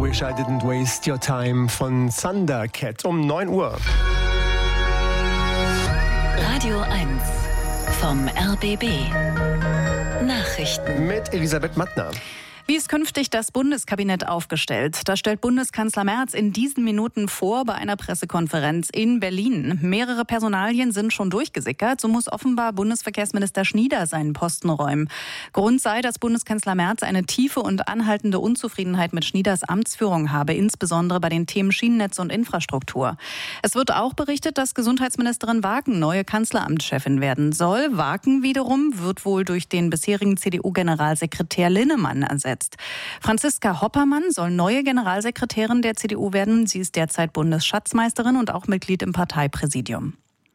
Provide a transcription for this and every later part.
Wish I Didn't Waste Your Time von Thundercat um 9 Uhr. Radio 1 vom RBB. Nachrichten Mit Elisabeth Mattner. Wie ist künftig das Bundeskabinett aufgestellt? Das stellt Bundeskanzler Merz in diesen Minuten vor bei einer Pressekonferenz in Berlin. Mehrere Personalien sind schon durchgesickert. So muss offenbar Bundesverkehrsminister Schnieder seinen Posten räumen. Grund sei, dass Bundeskanzler Merz eine tiefe und anhaltende Unzufriedenheit mit Schnieders Amtsführung habe, insbesondere bei den Themen Schienennetz und Infrastruktur. Es wird auch berichtet, dass Gesundheitsministerin Wagen neue Kanzleramtschefin werden soll. Wagen wiederum wird wohl durch den bisherigen CDU-Generalsekretär Linnemann ersetzt. Franziska Hoppermann soll neue Generalsekretärin der CDU werden. Sie ist derzeit Bundesschatzmeisterin und auch Mitglied im Parteipräsidium.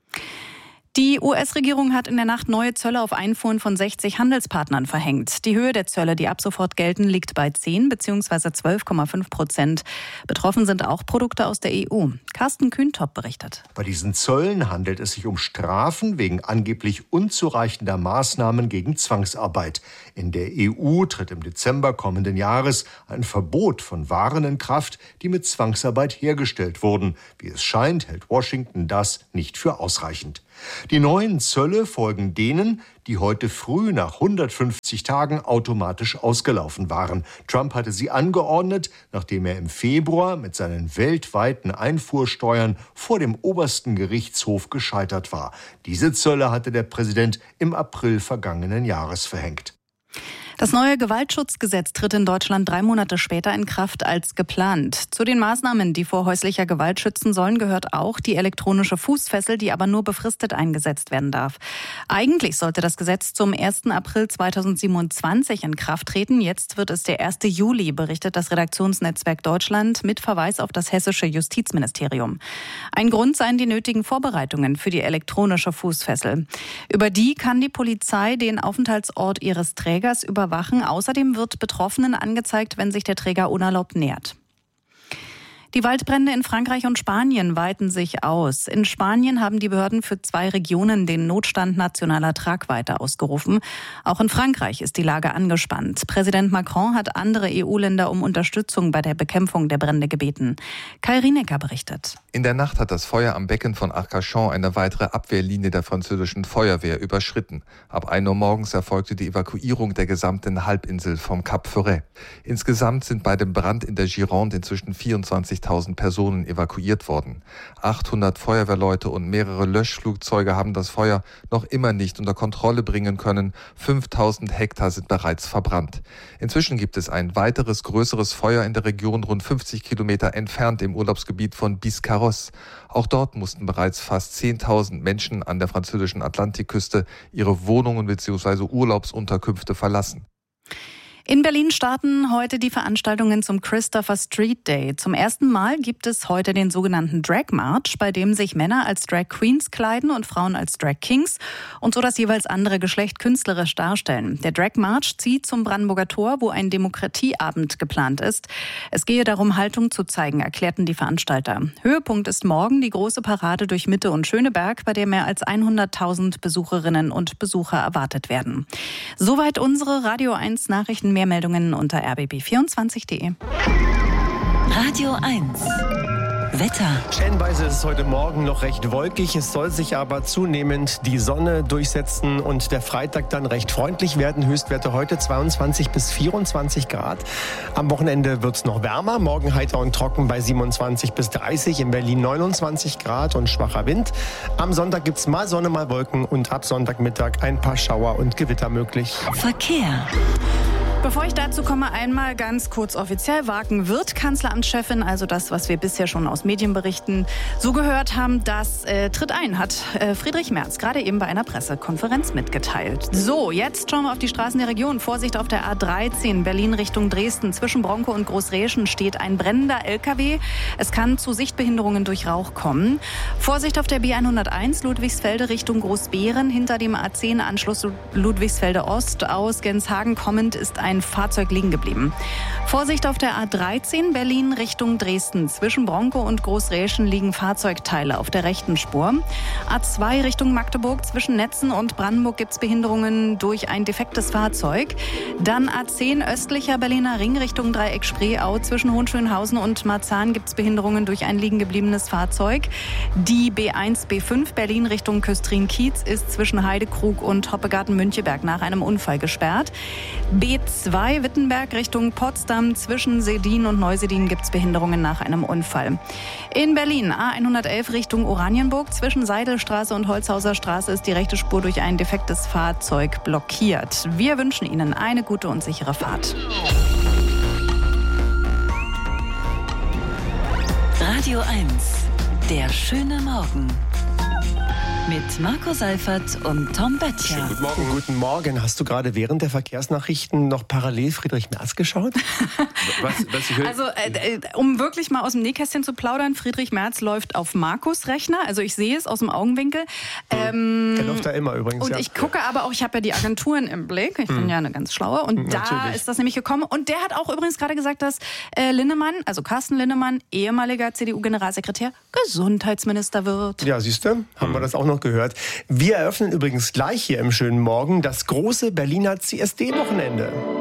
Die US-Regierung hat in der Nacht neue Zölle auf Einfuhren von 60 Handelspartnern verhängt. Die Höhe der Zölle, die ab sofort gelten, liegt bei 10 bzw. 12,5%. Betroffen sind auch Produkte aus der EU. Carsten Kühntop berichtet. Bei diesen Zöllen handelt es sich um Strafen wegen angeblich unzureichender Maßnahmen gegen Zwangsarbeit. In der EU tritt im Dezember kommenden Jahres ein Verbot von Waren in Kraft, die mit Zwangsarbeit hergestellt wurden. Wie es scheint, hält Washington das nicht für ausreichend. Die neuen Zölle folgen denen, die heute früh nach 150 Tagen automatisch ausgelaufen waren. Trump hatte sie angeordnet, nachdem er im Februar mit seinen weltweiten Einfuhrsteuern vor dem obersten Gerichtshof gescheitert war. Diese Zölle hatte der Präsident im April vergangenen Jahres verhängt. Das neue Gewaltschutzgesetz tritt in Deutschland 3 Monate später in Kraft als geplant. Zu den Maßnahmen, die vor häuslicher Gewalt schützen sollen, gehört auch die elektronische Fußfessel, die aber nur befristet eingesetzt werden darf. Eigentlich sollte das Gesetz zum 1. April 2027 in Kraft treten. Jetzt wird es der 1. Juli, berichtet das Redaktionsnetzwerk Deutschland mit Verweis auf das hessische Justizministerium. Ein Grund seien die nötigen Vorbereitungen für die elektronische Fußfessel. Über die kann die Polizei den Aufenthaltsort ihres Trägers überwachen. Außerdem wird Betroffenen angezeigt, wenn sich der Träger unerlaubt nähert. Die Waldbrände in Frankreich und Spanien weiten sich aus. In Spanien haben die Behörden für 2 Regionen den Notstand nationaler Tragweite ausgerufen. Auch in Frankreich ist die Lage angespannt. Präsident Macron hat andere EU-Länder um Unterstützung bei der Bekämpfung der Brände gebeten. Kai Rienecker berichtet. In der Nacht hat das Feuer am Becken von Arcachon eine weitere Abwehrlinie der französischen Feuerwehr überschritten. Ab 1 Uhr morgens erfolgte die Evakuierung der gesamten Halbinsel vom Cap Ferret. Insgesamt sind bei dem Brand in der Gironde inzwischen 24.000 Personen evakuiert worden. 800 Feuerwehrleute und mehrere Löschflugzeuge haben das Feuer noch immer nicht unter Kontrolle bringen können. 5.000 Hektar sind bereits verbrannt. Inzwischen gibt es ein weiteres größeres Feuer in der Region rund 50 Kilometer entfernt im Urlaubsgebiet von Biscarrosse. Auch dort mussten bereits fast 10.000 Menschen an der französischen Atlantikküste ihre Wohnungen bzw. Urlaubsunterkünfte verlassen. In Berlin starten heute die Veranstaltungen zum Christopher Street Day. Zum ersten Mal gibt es heute den sogenannten Drag March, bei dem sich Männer als Drag Queens kleiden und Frauen als Drag Kings und so das jeweils andere Geschlecht künstlerisch darstellen. Der Drag March zieht zum Brandenburger Tor, wo ein Demokratieabend geplant ist. Es gehe darum, Haltung zu zeigen, erklärten die Veranstalter. Höhepunkt ist morgen die große Parade durch Mitte und Schöneberg, bei der mehr als 100.000 Besucherinnen und Besucher erwartet werden. Soweit unsere Radio 1 Nachrichten. Mehr Meldungen unter rbb24.de. Radio 1 Wetter. Stellenweise ist es heute Morgen noch recht wolkig. Es soll sich aber zunehmend die Sonne durchsetzen und der Freitag dann recht freundlich werden. Höchstwerte heute 22 bis 24 Grad. Am Wochenende wird es noch wärmer. Morgen heiter und trocken bei 27 bis 30. In Berlin 29 Grad und schwacher Wind. Am Sonntag gibt es mal Sonne, mal Wolken und ab Sonntagmittag ein paar Schauer und Gewitter möglich. Verkehr. Bevor ich dazu komme, einmal ganz kurz offiziell. Wagen wird Kanzleramtschefin, also das, was wir bisher schon aus Medienberichten so gehört haben, das tritt ein, hat Friedrich Merz gerade eben bei einer Pressekonferenz mitgeteilt. So, jetzt schauen wir auf die Straßen der Region. Vorsicht auf der A13 Berlin Richtung Dresden. Zwischen Bronco und Großräschen steht ein brennender LKW. Es kann zu Sichtbehinderungen durch Rauch kommen. Vorsicht auf der B101 Ludwigsfelde Richtung Großbeeren. Hinter dem A10-Anschluss Ludwigsfelde Ost aus Genshagen kommend ist ein ein Fahrzeug liegen geblieben. Vorsicht auf der A13 Berlin Richtung Dresden. Zwischen Bronkow und Großräschen liegen Fahrzeugteile auf der rechten Spur. A2 Richtung Magdeburg. Zwischen Netzen und Brandenburg gibt es Behinderungen durch ein defektes Fahrzeug. Dann A10 östlicher Berliner Ring Richtung Dreieck Spreeau. Zwischen Hohenschönhausen und Marzahn gibt es Behinderungen durch ein liegen gebliebenes Fahrzeug. Die B1, B5 Berlin Richtung Küstrin-Kiez ist zwischen Heidekrug und Hoppegarten-Müncheberg nach einem Unfall gesperrt. B2 Wittenberg Richtung Potsdam. Zwischen Sedin und Neusedin gibt es Behinderungen nach einem Unfall. In Berlin A111 Richtung Oranienburg. Zwischen Seidelstraße und Holzhauser Straße ist die rechte Spur durch ein defektes Fahrzeug blockiert. Wir wünschen Ihnen eine gute und sichere Fahrt. Radio 1, der schöne Morgen. Mit Marco Seifert und Tom Böttcher. Guten Morgen. Guten Morgen. Hast du gerade während der Verkehrsnachrichten noch parallel Friedrich Merz geschaut? Also, um wirklich mal aus dem Nähkästchen zu plaudern, Friedrich Merz läuft auf Markus' Rechner. Also ich sehe es aus dem Augenwinkel. Der läuft da immer übrigens. Und ich gucke aber auch, ich habe ja die Agenturen im Blick. Ich bin ja eine ganz schlaue. Und da ist das nämlich gekommen. Und der hat auch übrigens gerade gesagt, dass Linnemann, also Carsten Linnemann, ehemaliger CDU-Generalsekretär, Gesundheitsminister wird. Ja, siehst du, haben wir das auch noch gehört. Wir eröffnen übrigens gleich hier im schönen Morgen das große Berliner CSD-Wochenende.